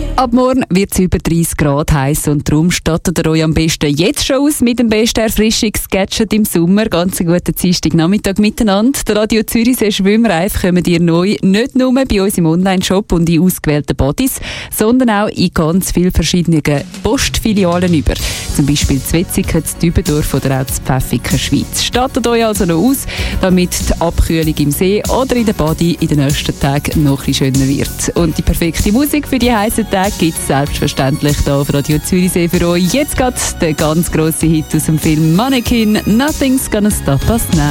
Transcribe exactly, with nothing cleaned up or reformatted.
Ab morgen wird es über dreißig Grad heiß und darum stattet ihr euch am besten jetzt schon aus mit dem besten Erfrischungsgadget im Sommer. Ganz einen guten Dienstagnachmittag miteinander. Der Radio Zürichsee Schwimmreif kommen ihr neu nicht nur bei uns im Online-Shop und in ausgewählten Bodies, sondern auch in ganz vielen verschiedenen Postfilialen über. Zum Beispiel zu Wetzikon, zu Dübendorf oder auch zu Pfäffiken, Schweiz. Stattet euch also noch aus, damit die Abkühlung im See oder in der Body in den nächsten Tagen noch ein bisschen schöner wird. Und die perfekte Musik für die heißen Tage gibt es selbstverständlich hier auf Radio Zürichsee für euch. Jetzt geht der ganz grosse Hit aus dem Film Mannequin, Nothing's Gonna Stop Us Now.